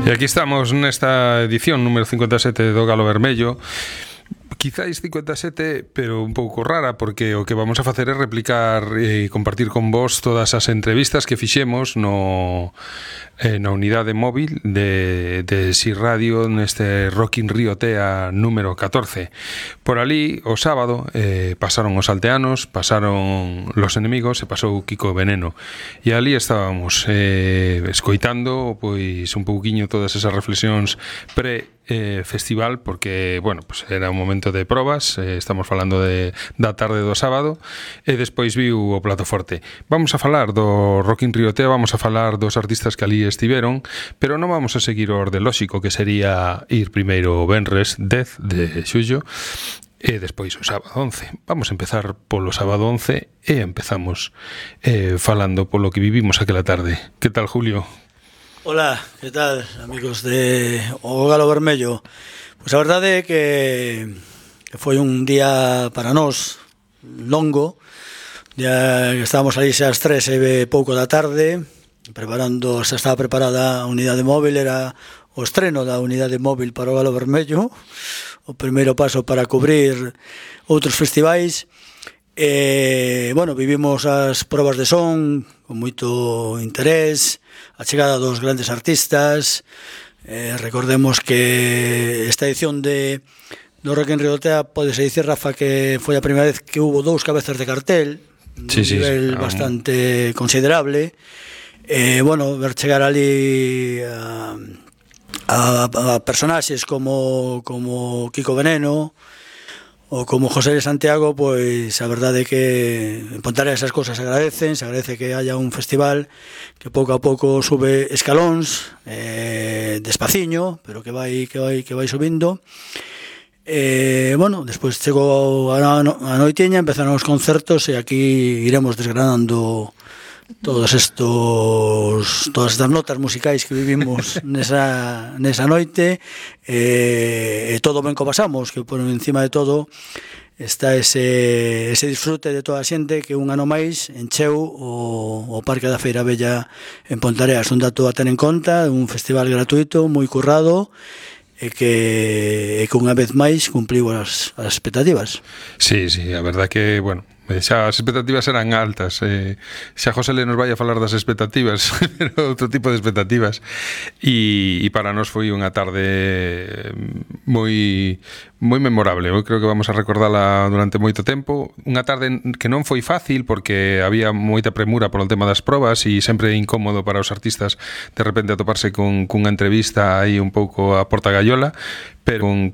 E aquí estamos nesta edición número 57 do Galo Vermello. Quizáis 57, pero un pouco rara, porque o que vamos a facer é replicar e compartir con vos todas as entrevistas que fixemos na unidade móvil de Si Radio neste Rock in Rio Tea número 14. Por ali, o sábado, pasaron os alteanos, pasaron los enemigos e pasou Kiko Veneno. E ali estábamos escoitando pois un pouquiño todas esas reflexións festival, porque, bueno, pues era un momento de probas, estamos falando da tarde do sábado, e despois viu o plato forte. Vamos a falar do Rock in Rio Tea, vamos a falar dos artistas que ali estiveron, pero non vamos a seguir o orde lóxico, que sería ir primeiro o venres 10 de xullo, e despois o sábado 11. Vamos a empezar polo sábado 11 e empezamos falando polo que vivimos aquela tarde. Que tal, Julio? Hola, que tal, amigos de O Galo Vermello? Pois a verdade é que foi un día para nós longo. Ya que estábamos ali xa ás 3 e pouco da tarde, estaba preparada a unidade móvil, era o estreno da unidade móvil para O Galo Vermello, o primeiro paso para cubrir outros festivais. Bueno, vivimos as probas de son con moito interés, a chegada dos grandes artistas. Recordemos que esta edición do Rock in Rio Tea podese dicir, Rafa, que foi a primeira vez que hubo 2 cabezas de cartel, un nivel bastante considerable. Bueno, ver chegar ali a personaxes como Kiko Veneno ou como José de Santiago, pois a verdade é que en Ponteareas esas cousas se agradece que haya un festival que pouco a pouco sube escalóns, despaciño, pero que vai subindo. Bueno, despois chegou a noitiña, empezaron os concertos e aquí iremos desgranando todas estas notas musicais que vivimos nesa noite, e todo ben que pasamos, que por encima de todo está ese disfrute de toda a xente que un ano máis encheu o Parque da Feira Bella en Ponteareas. Un dato a ter en conta, un festival gratuito, moi currado, e que unha vez máis cumpliu as expectativas. Sí, a verdad que, bueno, xa as expectativas eran altas, xa José le nos vai a falar das expectativas, pero outro tipo de expectativas, e para nós foi unha tarde moi memorable. Eu creo que vamos a recordala durante moito tempo, unha tarde que non foi fácil porque había moita premura por o tema das probas e sempre incómodo para os artistas de repente atoparse cunha entrevista aí un pouco a porta gallola, pero